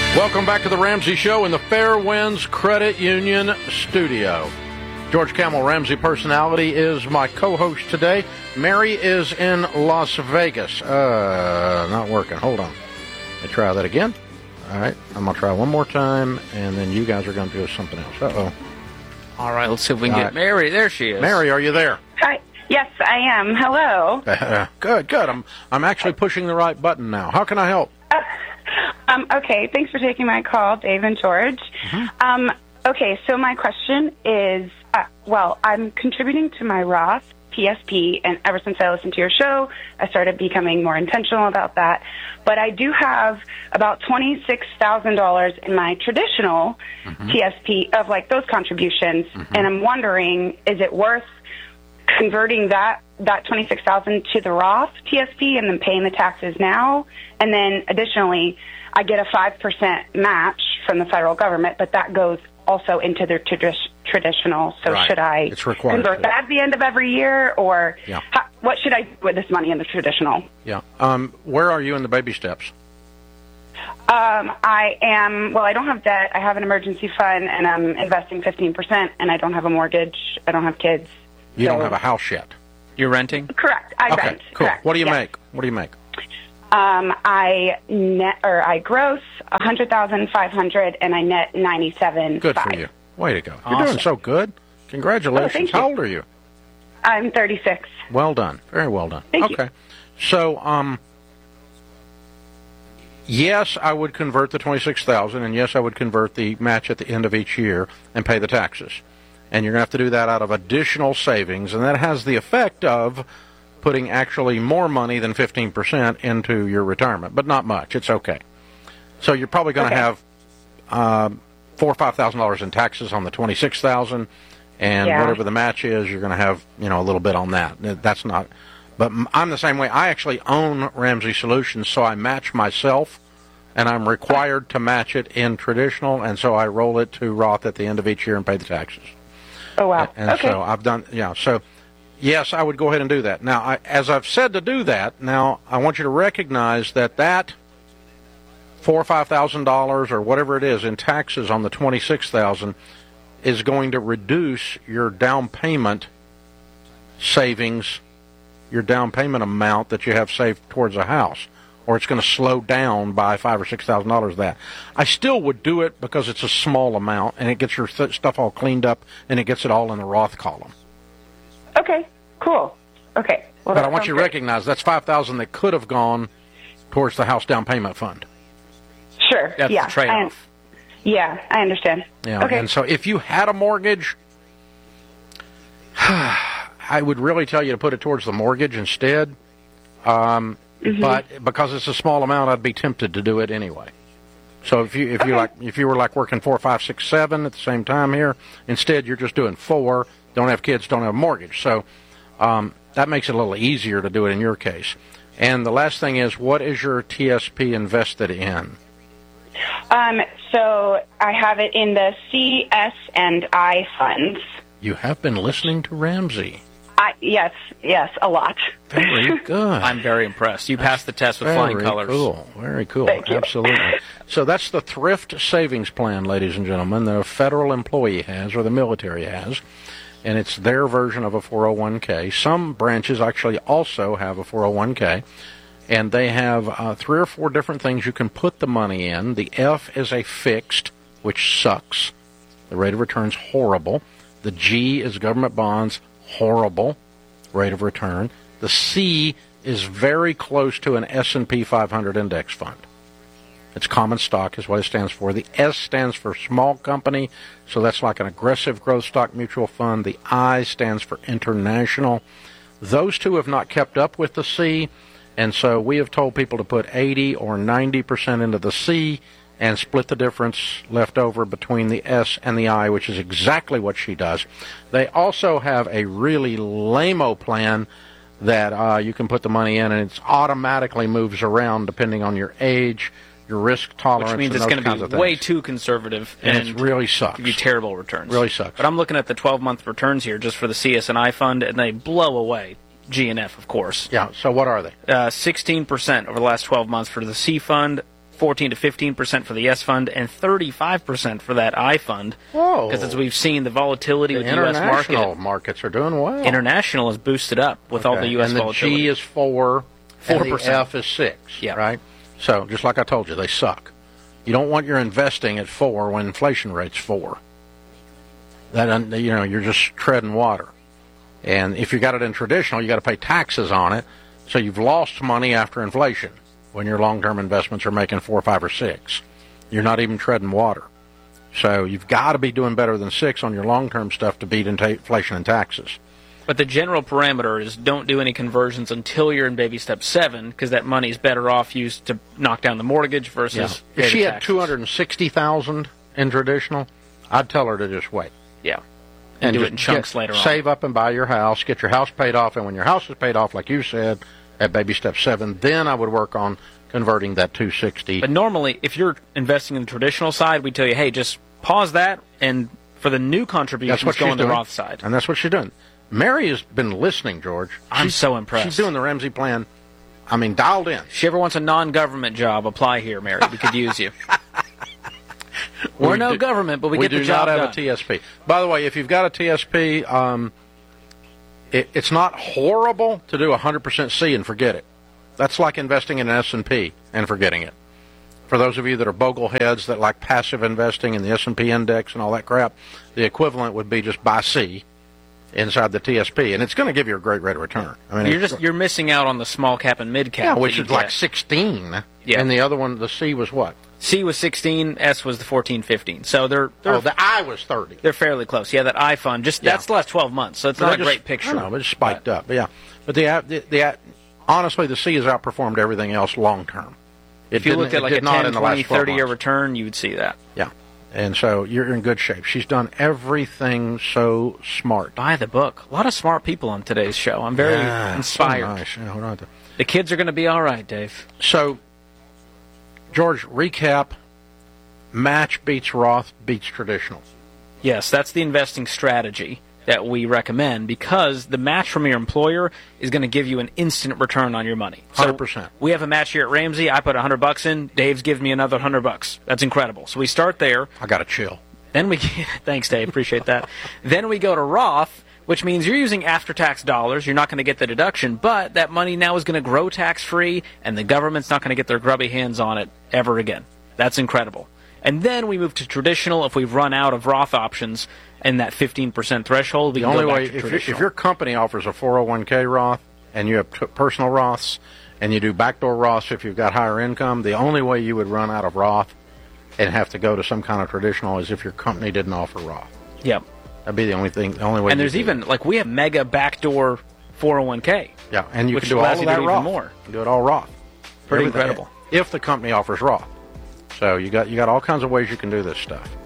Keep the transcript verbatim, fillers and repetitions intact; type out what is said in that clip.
Welcome back to the Ramsey Show in the Fairwinds Credit Union studio. George Camel, Ramsey Personality, is my co-host today. Mary is in Las Vegas. Uh, not working. Hold on. Let me try that again. All right. I'm going to try one more time, and then you guys are going to do something else. Uh-oh. All right. Let's see if we can All get right. Mary. There she is. Mary, are you there? Hi. Yes, I am. Hello. Uh, good, good. I'm, I'm actually pushing the right button now. How can I help? Uh, um, okay, thanks for taking my call, Dave and George. Mm-hmm. Um, okay, so my question is, uh, well, I'm contributing to my Roth T S P, and ever since I listened to your show, I started becoming more intentional about that. But I do have about twenty-six thousand dollars in my traditional mm-hmm. T S P of, like, those contributions, mm-hmm. and I'm wondering, is it worth converting that that twenty-six thousand dollars to the Roth T S P and then paying the taxes now? And then additionally, I get a five percent match from the federal government, but that goes also into their tradi- traditional. So right. should I it's required convert that at the end of every year, or yeah. how, what should I do with this money in the traditional? Yeah. Um, where are you in the baby steps? Um, I am, well, I don't have debt. I have an emergency fund, and I'm investing fifteen percent, and I don't have a mortgage. I don't have kids. You so. don't have a house yet? You're renting? Correct. I okay, rent. cool. Correct. What do you yeah. make? What do you make? Um, I net or I gross a hundred thousand five hundred, and I net ninety-seven. Good five. for you. Way to go! Awesome. You're doing so good. Congratulations. Oh, thank How you. old are you? I'm thirty-six. Well done. Very well done. Thank okay. you. So, um, yes, I would convert the twenty-six thousand, and yes, I would convert the match at the end of each year and pay the taxes. And you're going to have to do that out of additional savings, and that has the effect of putting actually more money than fifteen percent into your retirement, but not much. It's okay. So you're probably going to okay. have uh, four or five thousand dollars in taxes on the twenty-six thousand, and yeah. whatever the match is, you're going to have you know a little bit on that. That's not. But I'm the same way. I actually own Ramsey Solutions, so I match myself, and I'm required to match it in traditional, and so I roll it to Roth at the end of each year and pay the taxes. Oh wow! And okay. so I've done. Yeah. So. Yes, I would go ahead and do that. Now, I, as I've said to do that, now I want you to recognize that that four or five thousand dollars or whatever it is in taxes on the twenty-six thousand is going to reduce your down payment savings, your down payment amount that you have saved towards a house, or it's going to slow down by five or six thousand dollars. That I still would do it because it's a small amount and it gets your th- stuff all cleaned up and it gets it all in the Roth column. Okay, cool. Okay. Well, but I want you to great. recognize that's five thousand dollars that could have gone towards the house down payment fund. Sure. That's yeah. the trade-off. I, yeah, I understand. Yeah. Okay. And so if you had a mortgage, I would really tell you to put it towards the mortgage instead. Um, mm-hmm. But because it's a small amount, I'd be tempted to do it anyway. So if you if okay. you like if you were like working four, five, six, seven at the same time here, instead you're just doing four. Don't have kids, don't have a mortgage. So um, that makes it a little easier to do it in your case. And the last thing is, what is your T S P invested in? Um, so I have it in the C, S, and I funds. You have been listening to Ramsey. I, yes, yes, a lot. Very good. I'm very impressed. You passed the test with Very flying colors. Cool. Very cool. Thank you. Absolutely. So that's the thrift savings plan, ladies and gentlemen, that a federal employee has or the military has. And it's their version of a four oh one k. Some branches actually also have a four oh one k, and they have uh, three or four different things you can put the money in. The F is a fixed, which sucks. The rate of return's horrible. The G is government bonds, horrible rate of return. The C is very close to an S and P five hundred index fund. It's common stock is what it stands for. The S stands for small company, so that's like an aggressive growth stock mutual fund. The I stands for international. Those two have not kept up with the C, and so we have told people to put eighty or ninety percent into the C and split the difference left over between the S and the I, which is exactly what she does. They also have a really lame-o plan that uh, you can put the money in, and it automatically moves around depending on your age, your risk tolerance, which means and it's those going to kinds be of way things. too conservative and, and it really sucks. give you terrible returns. Really sucks. But I'm looking at the twelve-month returns here just for the C S and I fund, and they blow away. G and F, of course. Yeah, so what are they? Uh, sixteen percent over the last twelve months for the C fund, fourteen to fifteen percent for the S fund, and thirty-five percent for that I fund. Whoa. Because as we've seen, the volatility The with the U S international market, markets are doing well. international is boosted up with all Okay. the U S and the volatility. G is four, and the four percent. F is six, Yeah. right? So, just like I told you, they suck. You don't want your investing at four when inflation rate's four. That, you know, you're just treading water. And if you got it in traditional, you got to pay taxes on it, so you've lost money after inflation when your long-term investments are making four, five, or six. You're not even treading water. So you've got to be doing better than six on your long-term stuff to beat inflation and taxes. But the general parameter is don't do any conversions until you're in baby step seven, because that money is better off used to knock down the mortgage versus Yeah. pay If the she had taxes. two hundred sixty thousand dollars in traditional, I'd tell her to just wait. Yeah. And, do just it in chunks get- later on. Save up and buy your house, get your house paid off, and when your house is paid off, like you said, at baby step seven, then I would work on converting that two hundred sixty. But normally, if you're investing in the traditional side, we tell you, hey, just pause that, and for the new That's contributions, what go she's on the doing. Roth side. And that's what she's doing. Mary has been listening, George. I'm She's- so impressed. She's doing the Ramsey plan, I mean, dialed in. If she ever wants a non-government job, apply here, Mary. We could use you. We're We no do- government, but we, we get do the job not have done. a T S P. By the way, if you've got a T S P, um, it, it's not horrible to do one hundred percent C and forget it. That's like investing in an S and P and forgetting it. For those of you that are bogleheads that like passive investing in the S and P index and all that crap, the equivalent would be just buy C inside the T S P, and it's going to give you a great rate of return. I mean, You're it's- just you're missing out on the small cap and mid cap. yeah, that which you is like get. sixteen, Yeah. and the other one, the C, was what? C was sixteen, S was the fourteen, fifteen. So they're they're, Oh, the I was thirty. they're fairly close. Yeah, that I fund just Yeah. that's the last twelve months. So it's But not they a just- great picture. I know, but it's spiked up. But yeah, but the, the the honestly, the C has outperformed everything else long term. It If you didn't- looked at it like did a not ten, in the twenty, last twelve thirty year months. return, you would see that. Yeah, and so you're in good shape. She's done everything so smart. Buy the book. A lot of smart people on today's show. I'm very Yeah, inspired. So nice. Yeah, hold on. The kids are going to be all right, Dave. So, George, recap: match beats Roth beats traditional. Yes, that's the investing strategy that we recommend, because the match from your employer is going to give you an instant return on your money. So one hundred percent. we have a match here at Ramsey. I put one hundred bucks in. Dave's gives me another one hundred bucks. That's incredible. So we start there. I got to chill. Then we thanks, Dave. Appreciate that. Then we go to Roth, which means you're using after-tax dollars. You're not going to get the deduction, but that money now is going to grow tax-free, and the government's not going to get their grubby hands on it ever again. That's incredible. And then we move to traditional. If we've run out of Roth options and that fifteen percent threshold, we The can only go back way, to if, you, traditional. if your company offers a four oh one k Roth and you have t- personal Roths and you do backdoor Roths if you've got higher income, the only way you would run out of Roth and have to go to some kind of traditional is if your company didn't offer Roth. Yep. That'd be the only thing, the only way. And you'd there's do even, it. like, we have mega backdoor four oh one k. Yeah, and you which can do all allows of you to that do even Roth. more. You can do it all Roth. Pretty Everything- incredible. If the company offers Roth. So you got you got all kinds of ways you can do this stuff.